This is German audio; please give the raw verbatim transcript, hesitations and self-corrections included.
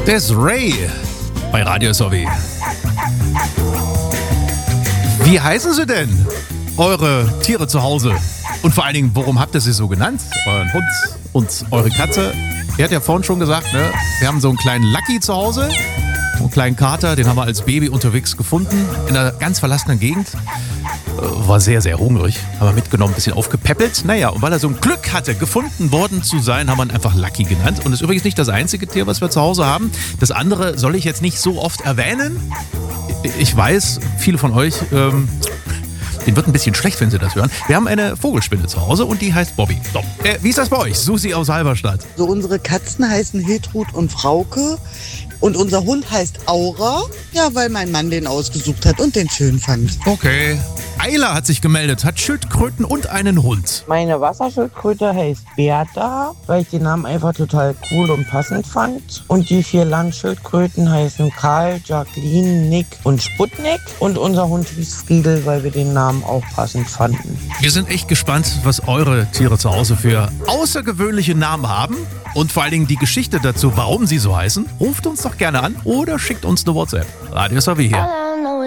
Das ist Ray bei Radio S O W. Wie heißen sie denn, eure Tiere zu Hause? Und vor allen Dingen, warum habt ihr sie so genannt? Euren Hund und eure Katze. Er hat ja vorhin schon gesagt, ne? Wir haben so einen kleinen Lucky zu Hause. Einen kleinen Kater, den haben wir als Baby unterwegs gefunden. In einer ganz verlassenen Gegend. War sehr, sehr hungrig. Haben wir mitgenommen, ein bisschen aufgepäppelt. Naja, und weil er so ein Glück hatte, gefunden worden zu sein, haben wir ihn einfach Lucky genannt. Und das ist übrigens nicht das einzige Tier, was wir zu Hause haben. Das andere soll ich jetzt nicht so oft erwähnen. Ich weiß, viele von euch, ähm, denen wird ein bisschen schlecht, wenn sie das hören. Wir haben eine Vogelspinne zu Hause und die heißt Bobby. So, äh, wie ist das bei euch? Susi aus Halberstadt. So, unsere Katzen heißen Hiltrud und Frauke. Und unser Hund heißt Aura, ja, weil mein Mann den ausgesucht hat und den schön fand. Okay. Ayla hat sich gemeldet, hat Schildkröten und einen Hund. Meine Wasserschildkröte heißt Bertha, weil ich den Namen einfach total cool und passend fand. Und die vier Landschildkröten heißen Karl, Jacqueline, Nick und Sputnik. Und unser Hund hieß Friedel, weil wir den Namen auch passend fanden. Wir sind echt gespannt, was eure Tiere zu Hause für außergewöhnliche Namen haben. Und vor allen Dingen die Geschichte dazu, warum sie so heißen. Ruft uns doch gerne an oder schickt uns eine WhatsApp. Radio S O W hier.